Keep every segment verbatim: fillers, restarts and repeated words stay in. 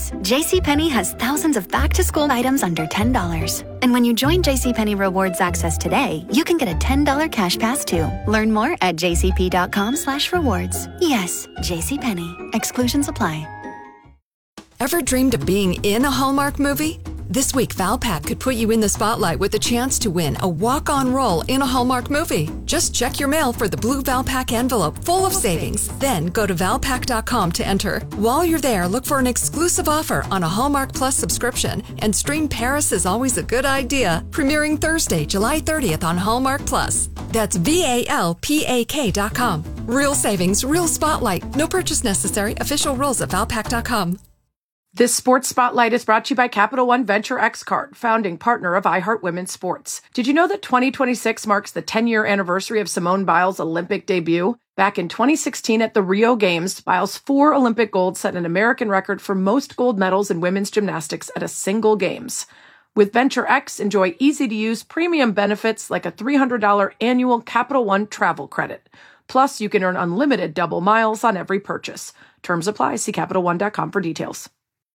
Yes, JCPenney has thousands of back-to-school items under ten dollars. And when you join JCPenney Rewards Access today, you can get a ten dollars cash pass too. Learn more at jcp.com slash rewards. Yes, JCPenney. Exclusions apply. Ever dreamed of being in a Hallmark movie? This week, Valpak could put you in the spotlight with the chance to win a walk-on role in a Hallmark movie. Just check your mail for the blue Valpak envelope full of savings. Then go to valpak dot com to enter. While you're there, look for an exclusive offer on a Hallmark Plus subscription and stream Paris is Always a Good Idea, premiering Thursday, July thirtieth on Hallmark Plus. That's V A L P A K dot com. Real savings, real spotlight. No purchase necessary. Official rules at valpak dot com. This Sports Spotlight is brought to you by Capital One Venture X Card, founding partner of iHeart Women's Sports. Did you know that twenty twenty-six marks the ten-year anniversary of Simone Biles' Olympic debut? Back in twenty sixteen at the Rio Games, Biles' four Olympic golds set an American record for most gold medals in women's gymnastics at a single Games. With Venture X, enjoy easy-to-use premium benefits like a three hundred dollars annual Capital One travel credit. Plus, you can earn unlimited double miles on every purchase. Terms apply. See Capital One dot com for details.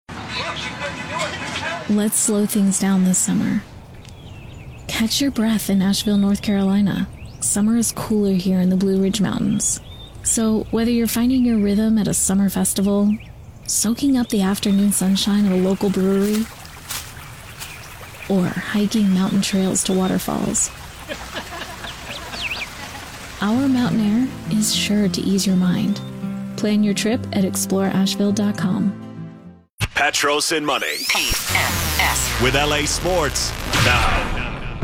Let's slow things down this summer. Catch your breath in Asheville, North Carolina. Summer is cooler here in the Blue Ridge Mountains. So whether you're finding your rhythm at a summer festival, soaking up the afternoon sunshine at a local brewery, or hiking mountain trails to waterfalls, our mountain air is sure to ease your mind. Plan your trip at explore asheville dot com. Petros and Money. P F S. With L A Sports now.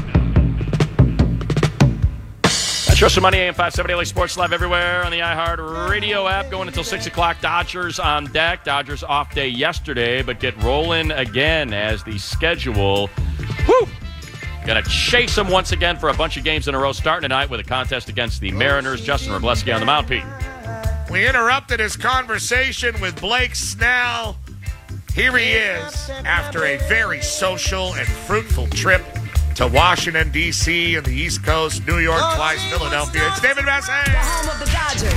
Petros and Money, A M five seventy, L A Sports Live everywhere on the iHeart Radio app. Going until six o'clock. Dodgers on deck. Dodgers off day yesterday, but get rolling again as the schedule. Woo! Going to chase them once again for a bunch of games in a row, starting tonight with a contest against the Mariners. Justin Robleski on the mound, Pete. We interrupted his conversation with Blake Snell. Here he is after a very social and fruitful trip to Washington, D C and the East Coast, New York, twice, Philadelphia. It's David Vassegh. The home of the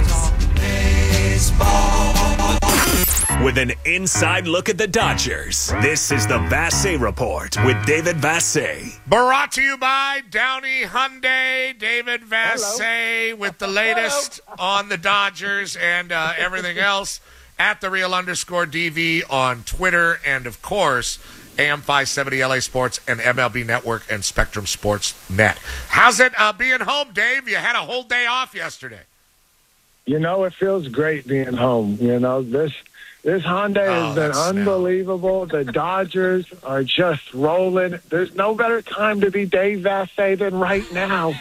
Dodgers. With an inside look at the Dodgers, this is the Vassegh Report with David Vassegh. Brought to you by Downey Hyundai. David Vassegh with the latest on the Dodgers and uh, everything else at the real underscore D V on Twitter, and of course A M five seventy L A Sports and M L B Network and Spectrum Sports Net. How's it uh, being home, Dave? You had a whole day off yesterday. You know, it feels great being home. You know, this this Hyundai oh, has been unbelievable. The Dodgers are just rolling. There's no better time to be Dave Vassegh than right now.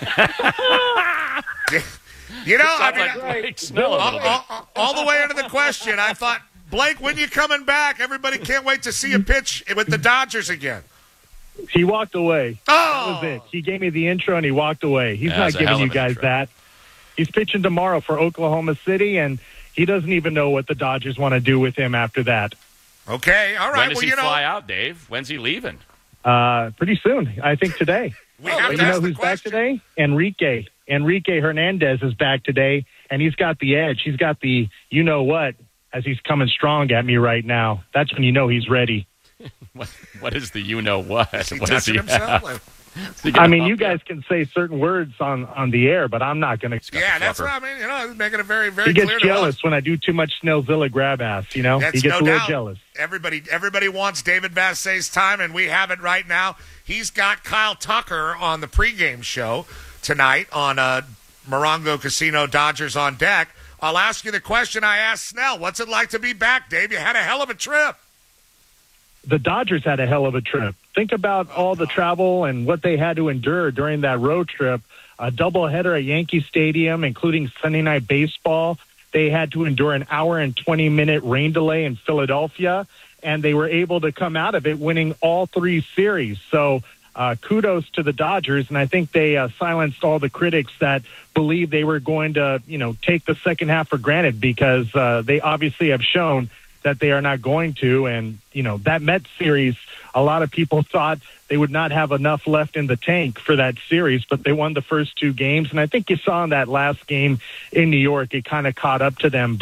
You know, I mean, like all, all, all, all the way into the question, I thought, Blake, when you coming back? Everybody can't wait to see a pitch with the Dodgers again. He walked away. Oh. That was it. He gave me the intro, and he walked away. He's yeah, not giving you guys intro. that. He's pitching tomorrow for Oklahoma City, and he doesn't even know what the Dodgers want to do with him after that. Okay, all right. When does well, he you know, fly out, Dave? When's he leaving? Uh, pretty soon. I think today. we have but to you ask know the who's question. back today? Enrique. Enrique Hernandez is back today, and he's got the edge. He's got the you-know-what as he's coming strong at me right now. That's when you know he's ready. what, what is the you-know-what? Is he what touching he himself? have? I mean, you guys can say certain words on, on the air, but I'm not going to. Yeah, that's what I mean. You know, he's making it very, very He gets clear jealous to us. when I do too much Snellzilla grab ass, you know? That's he gets no a little doubt. jealous. Everybody, everybody wants David Vassegh's time, and we have it right now. He's got Kyle Tucker on the pregame show tonight on uh, Morongo Casino Dodgers on Deck. I'll ask you the question I asked Snell. What's it like to be back, Dave? You had a hell of a trip. The Dodgers had a hell of a trip. Think about oh, all the travel and what they had to endure during that road trip. A doubleheader at Yankee Stadium, including Sunday Night Baseball. They had to endure an hour and twenty-minute rain delay in Philadelphia, and they were able to come out of it winning all three series. So uh, kudos to the Dodgers, and I think they uh, silenced all the critics that believed they were going to, you know, take the second half for granted, because uh, they obviously have shown that they are not going to. And, you know, that Mets series, a lot of people thought they would not have enough left in the tank for that series, but they won the first two games. And I think you saw in that last game in New York, it kind of caught up to them. But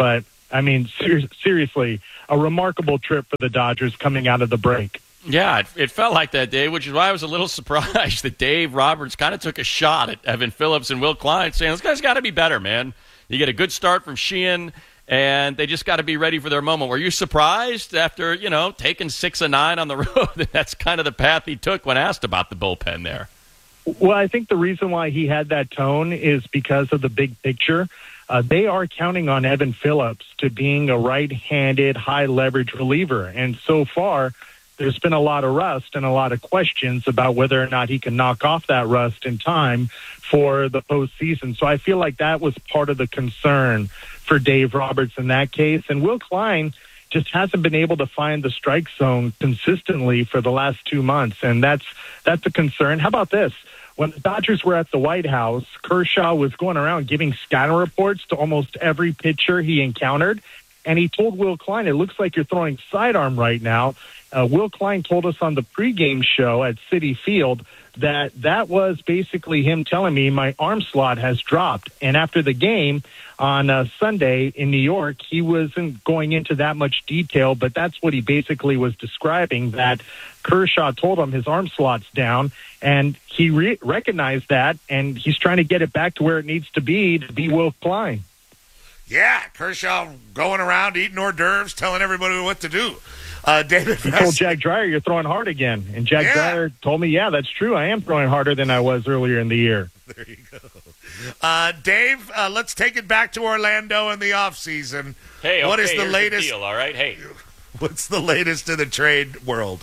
I mean, ser- seriously, a remarkable trip for the Dodgers coming out of the break. Yeah, it, it felt like that, Dave, which is why I was a little surprised that Dave Roberts kind of took a shot at Evan Phillips and Will Klein, saying, this guy's got to be better, man. You get a good start from Sheehan, and they just got to be ready for their moment. Were you surprised after, you know, taking six and nine on the road? That's kind of the path he took when asked about the bullpen there. Well, I think the reason why he had that tone is because of the big picture. Uh, they are counting on Evan Phillips to being a right-handed, high-leverage reliever. And so far, there's been a lot of rust and a lot of questions about whether or not he can knock off that rust in time for the postseason. So I feel like that was part of the concern for Dave Roberts in that case. And Will Klein just hasn't been able to find the strike zone consistently for the last two months. And that's that's a concern. How about this? When the Dodgers were at the White House, Kershaw was going around giving scouting reports to almost every pitcher he encountered. And he told Will Klein, it looks like you're throwing sidearm right now. Uh, Will Klein told us on the pregame show at Citi Field that that was basically him telling me my arm slot has dropped. And after the game on uh, Sunday in New York, he wasn't going into that much detail, but that's what he basically was describing, that Kershaw told him his arm slot's down, and he re- recognized that, and he's trying to get it back to where it needs to be to be Will Klein. Yeah, Kershaw going around eating hors d'oeuvres, telling everybody what to do. Uh, David he told Jack Dreyer, you're throwing hard again. And Jack yeah. Dreyer told me, yeah, that's true. I am throwing harder than I was earlier in the year. There you go. Uh, Dave, uh, let's take it back to Orlando in the offseason. Hey, what okay, is the here's latest? The deal, all right? Hey. What's the latest in the trade world?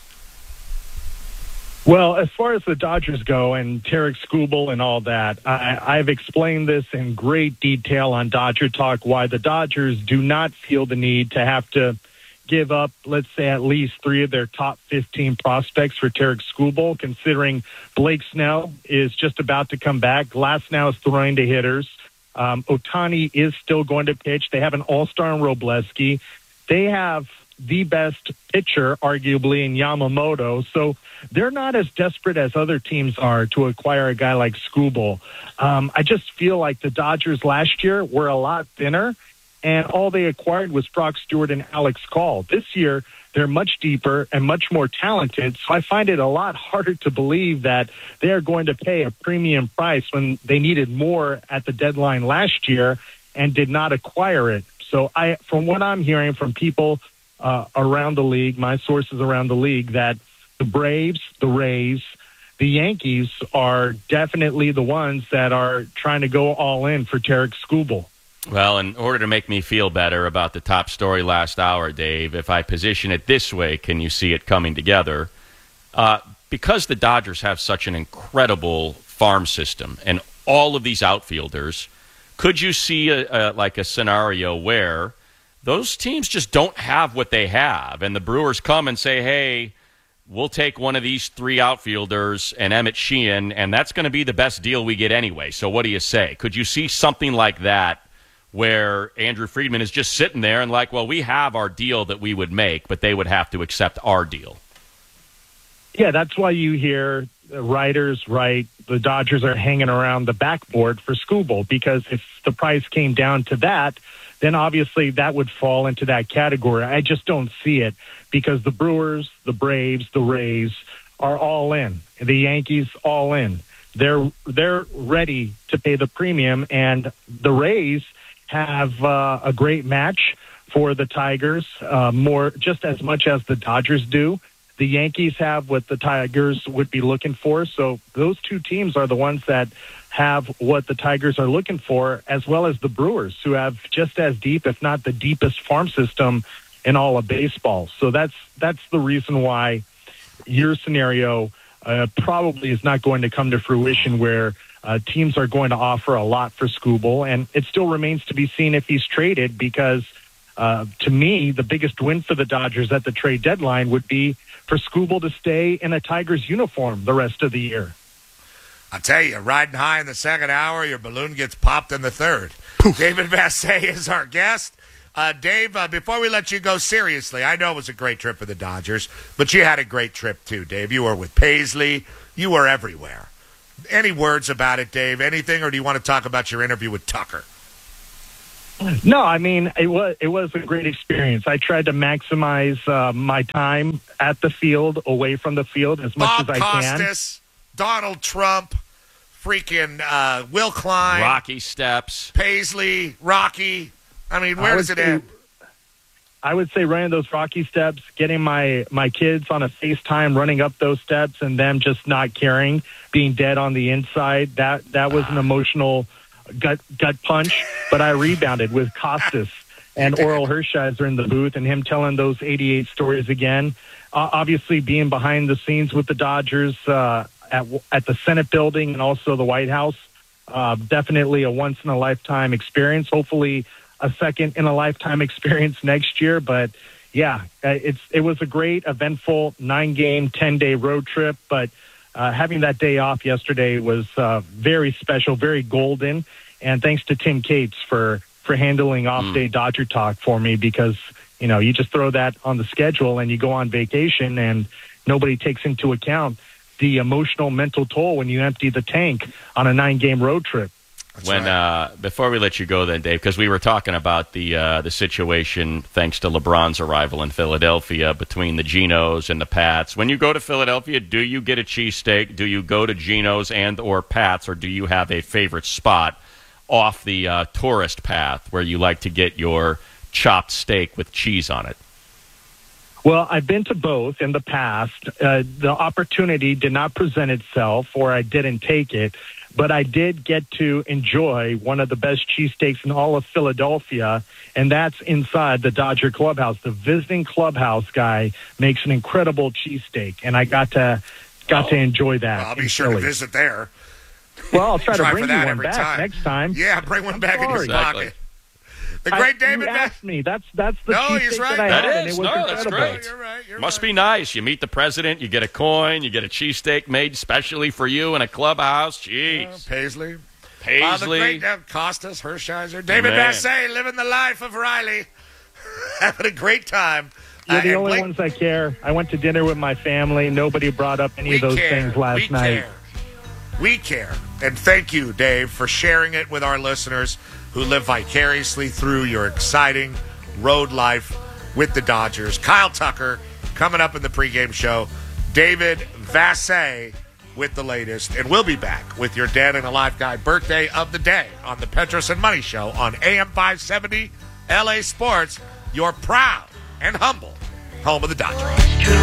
Well, as far as the Dodgers go and Tarek Skubal and all that, I, I've explained this in great detail on Dodger Talk, why the Dodgers do not feel the need to have to give up, let's say, at least three of their top fifteen prospects for Tarek Skubal, considering Blake Snell is just about to come back. Glasnow is throwing to hitters. Um, Ohtani is still going to pitch. They have an all-star in Robleski. They have the best pitcher, arguably, in Yamamoto. So they're not as desperate as other teams are to acquire a guy like Skubal. Um, I just feel like the Dodgers last year were a lot thinner, and all they acquired was Brock Stewart and Alex Call. This year, they're much deeper and much more talented, so I find it a lot harder to believe that they are going to pay a premium price when they needed more at the deadline last year and did not acquire it. So I, from what I'm hearing from people uh, around the league, my sources around the league, that the Braves, the Rays, the Yankees are definitely the ones that are trying to go all in for Tarek Skubal. Well, in order to make me feel better about the top story last hour, Dave, if I position it this way, can you see it coming together? Uh, because the Dodgers have such an incredible farm system and all of these outfielders, could you see a, a, like a scenario where those teams just don't have what they have, and the Brewers come and say, hey, we'll take one of these three outfielders and Emmett Sheehan, and that's going to be the best deal we get anyway. So what do you say? Could you see something like that where Andrew Friedman is just sitting there and like, well, we have our deal that we would make, but they would have to accept our deal? Yeah, that's why you hear writers write the Dodgers are hanging around the backboard for Skubal, because if the price came down to that, then obviously that would fall into that category. I just don't see it, because the Brewers, the Braves, the Rays are all in. The Yankees all in. They're they're ready to pay the premium, and the Rays have uh, a great match for the Tigers, uh, more just as much as the Dodgers do. The Yankees have what the Tigers would be looking for. So those two teams are the ones that have what the Tigers are looking for, as well as the Brewers, who have just as deep, if not the deepest farm system in all of baseball. So that's that's the reason why your scenario uh, probably is not going to come to fruition, where uh, teams are going to offer a lot for Skubal. And it still remains to be seen if he's traded, because uh, to me, the biggest win for the Dodgers at the trade deadline would be for Skubal to stay in a Tigers uniform the rest of the year. I'll tell you, riding high in the second hour, your balloon gets popped in the third. David Vassegh is our guest. Uh, Dave, uh, before we let you go, seriously, I know it was a great trip for the Dodgers, but you had a great trip too, Dave. You were with Paisley. You were everywhere. Any words about it, Dave? Anything, or do you want to talk about your interview with Tucker? No, I mean, it was it was a great experience. I tried to maximize uh, my time at the field, away from the field, as much Bob as I Costas, can. Donald Trump, freaking uh, Will Klein, Rocky Steps, Paisley, Rocky. I mean, where I does it would say- end? I would say running those rocky steps, getting my, my kids on a FaceTime, running up those steps, and them just not caring, being dead on the inside. That that was an emotional gut gut punch, but I rebounded with Costas and Oral Hershiser in the booth, and him telling those eighty-eight stories again. Uh, obviously, being behind the scenes with the Dodgers uh, at at the Senate building and also the White House, uh, definitely a once in a lifetime experience. Hopefully, a second in a lifetime experience next year. But yeah, it's it was a great, eventful nine game, ten day road trip. But uh, having that day off yesterday was uh, very special, very golden. And thanks to Tim Cates for for handling off day mm. Dodger talk for me, because you know you just throw that on the schedule and you go on vacation and nobody takes into account the emotional, mental toll when you empty the tank on a nine game road trip. That's when right. uh, before we let you go, then, Dave, because we were talking about the uh, the situation thanks to LeBron's arrival in Philadelphia between the Genos and the Pats. When you go to Philadelphia, do you get a cheesesteak? Do you go to Genos and or Pats, or do you have a favorite spot off the uh, tourist path where you like to get your chopped steak with cheese on it? Well, I've been to both in the past. Uh, the opportunity did not present itself, or I didn't take it. But I did get to enjoy one of the best cheesesteaks in all of Philadelphia, and that's inside the Dodger clubhouse. The visiting clubhouse guy makes an incredible cheesesteak, and I got to got oh, to enjoy that. Well, I'll be sure Philly. to visit there. Well, I'll try, try to bring you one back time. next time. Yeah, bring one back Sorry. in your Exactly. pocket. The great I, David you asked me. That's that's the no, cheesesteak he's right. that I that had, is. and it was no, that's incredible. great. You're right. You're Must right. be nice. You meet the president, you get a coin, you get a cheesesteak made specially for you in a clubhouse. Jeez. Uh, Paisley. Paisley. Uh, the great uh, Costas, Hershiser. David Bassett living the life of Riley. Having a great time. You're uh, the only Blake, ones that care. I went to dinner with my family. Nobody brought up any we of those care. things last we night. Care. We care. And thank you, Dave, for sharing it with our listeners who live vicariously through your exciting road life with the Dodgers. Kyle Tucker coming up in the pregame show. David Vassay with the latest. And we'll be back with your Dead and Alive Guy birthday of the day on the Petros and Money Show on A M five seventy L A Sports, your proud and humble home of the Dodgers.